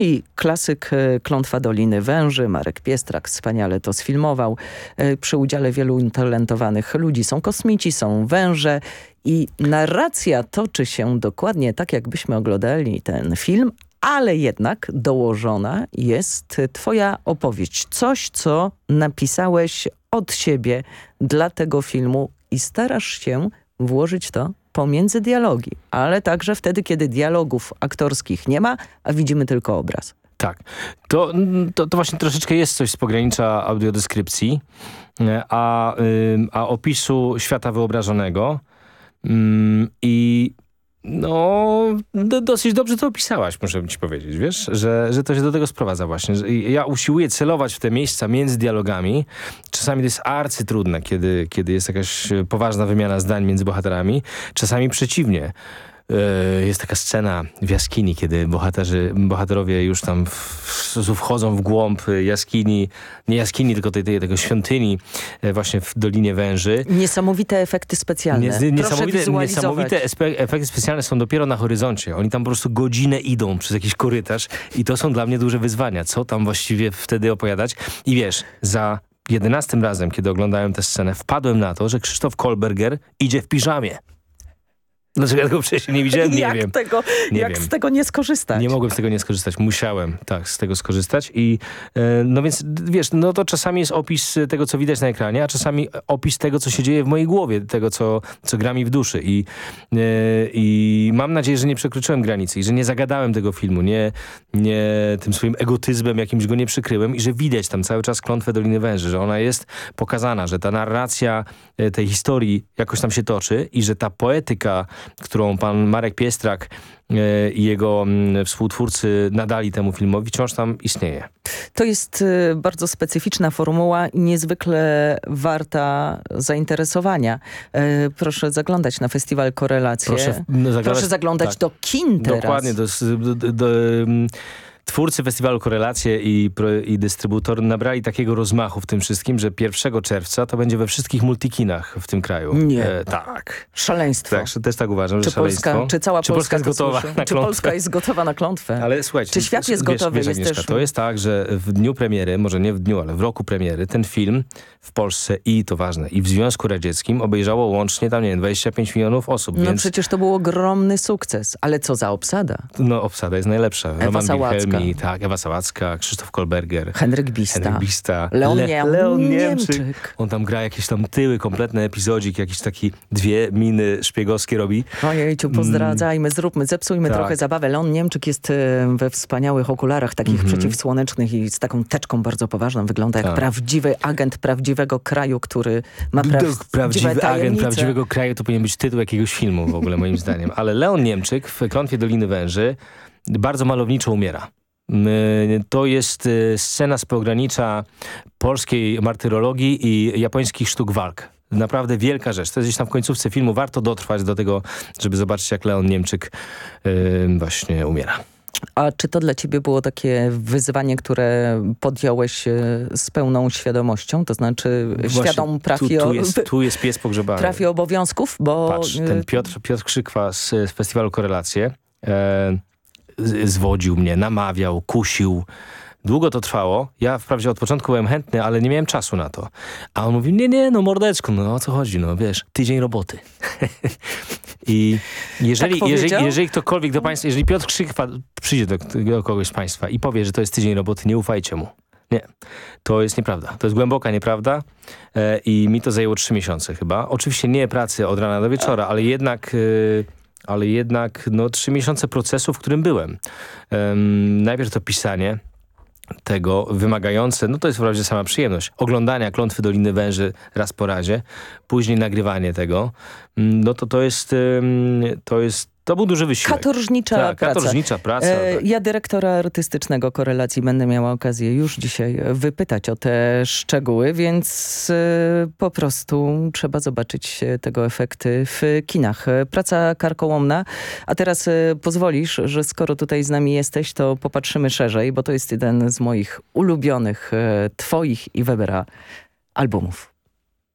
i klasyk Klątwa Doliny Węży. Marek Piestrak wspaniale to sfilmował. Przy udziale wielu utalentowanych ludzi. Są kosmici, są węże i narracja toczy się dokładnie tak, jakbyśmy oglądali ten film, ale jednak dołożona jest twoja opowieść. Coś, co napisałeś od siebie dla tego filmu i starasz się włożyć to pomiędzy dialogi, ale także wtedy, kiedy dialogów aktorskich nie ma, a widzimy tylko obraz. Tak. To właśnie troszeczkę jest coś z pogranicza audiodeskrypcji, a opisu świata wyobrażonego. I dosyć dobrze to opisałaś, muszę ci powiedzieć, wiesz, że to się do tego sprowadza właśnie. Ja usiłuję celować w te miejsca między dialogami. Czasami to jest arcytrudne, kiedy jest jakaś poważna wymiana zdań między bohaterami. Czasami przeciwnie. Jest taka scena w jaskini, kiedy bohaterowie już tam wchodzą w głąb jaskini, nie jaskini, tylko tego świątyni właśnie w Dolinie Węży. Niesamowite efekty specjalne. Niesamowite efekty specjalne są dopiero na horyzoncie. Oni tam po prostu godzinę idą przez jakiś korytarz i to są dla mnie duże wyzwania. Co tam właściwie wtedy opowiadać? I wiesz, za 11 razem, kiedy oglądałem tę scenę, wpadłem na to, że Krzysztof Kolberger idzie w piżamie. Dlaczego ja tego wcześniej nie widziałem? Nie wiem. Jak z tego nie skorzystać? Nie mogłem z tego nie skorzystać. Musiałem z tego skorzystać. I więc wiesz, to czasami jest opis tego, co widać na ekranie, a czasami opis tego, co się dzieje w mojej głowie, tego, co gra mi w duszy. I mam nadzieję, że nie przekroczyłem granicy i że nie zagadałem tego filmu, nie tym swoim egotyzmem jakimś go nie przykryłem i że widać tam cały czas Klątwę Doliny Węży, że ona jest pokazana, że ta narracja tej historii jakoś tam się toczy i że ta poetyka, którą pan Marek Piestrak i jego współtwórcy nadali temu filmowi, wciąż tam istnieje. To jest bardzo specyficzna formuła i niezwykle warta zainteresowania. Proszę zaglądać na festiwal Korelacje. Proszę zaglądać do kin teraz. Dokładnie. Twórcy festiwalu Korelacje i dystrybutor nabrali takiego rozmachu w tym wszystkim, że 1 czerwca to będzie we wszystkich multikinach w tym kraju. Nie. Tak. Szaleństwo. Tak, też tak uważam, że szaleństwo. Czy cała Polska jest gotowa na klątwę? Czy Polska jest gotowa na klątwę? Ale słuchajcie, czy świat jest gotowy? Wiesz, Agnieszka, to jest tak, że w dniu premiery, może nie w dniu, ale w roku premiery, ten film w Polsce i to ważne, i w Związku Radzieckim obejrzało łącznie tam, 25 milionów osób. No więc... przecież to był ogromny sukces. Ale co za obsada? No obsada jest najlepsza. Ewa Sałacka. Ewa Sałacka, Krzysztof Kolberger. Henryk Bista. Leon Niemczyk. On tam gra jakieś tam tyły, kompletny epizodzik, jakieś taki 2 miny szpiegowskie robi. Ojejciu, pozdradzajmy, zepsujmy trochę zabawę. Leon Niemczyk jest we wspaniałych okularach, takich przeciwsłonecznych i z taką teczką bardzo poważną. Wygląda jak prawdziwy agent prawdziwego kraju, który ma prawdziwy agent prawdziwego kraju to powinien być tytuł jakiegoś filmu w ogóle, moim zdaniem. Ale Leon Niemczyk w Klątwie Doliny Węży bardzo malowniczo umiera. To jest scena z pogranicza polskiej martyrologii i japońskich sztuk walk. Naprawdę wielka rzecz. To jest gdzieś tam w końcówce filmu. Warto dotrwać do tego, żeby zobaczyć, jak Leon Niemczyk właśnie umiera. A czy to dla ciebie było takie wyzwanie, które podjąłeś z pełną świadomością? To znaczy świadom tu jest pies pogrzebany. Trafi obowiązków? Bo patrz, ten Piotr Krzykwa z festiwalu Korelacje zwodził mnie, namawiał, kusił. Długo to trwało. Ja wprawdzie od początku byłem chętny, ale nie miałem czasu na to. A on mówi, nie, mordeczku, o co chodzi, wiesz, tydzień roboty. I jeżeli ktokolwiek do państwa, jeżeli Piotr Krzykwa przyjdzie do kogoś z państwa i powie, że to jest tydzień roboty, nie ufajcie mu. Nie, to jest nieprawda. To jest głęboka nieprawda i mi to zajęło 3 miesiące chyba. Oczywiście nie pracy od rana do wieczora, ale jednak 3 miesiące procesu, w którym byłem. Najpierw to pisanie tego wymagające, to jest wprawdzie sama przyjemność, oglądania Klątwy Doliny Węży raz po razie, później nagrywanie tego, to był duży wysiłek. Katorżnicza praca. Tak. Ja dyrektora artystycznego Korelacji będę miała okazję już dzisiaj wypytać o te szczegóły, więc po prostu trzeba zobaczyć tego efekty w kinach. Praca karkołomna. A teraz pozwolisz, że skoro tutaj z nami jesteś, to popatrzymy szerzej, bo to jest jeden z moich ulubionych, twoich i Webera albumów.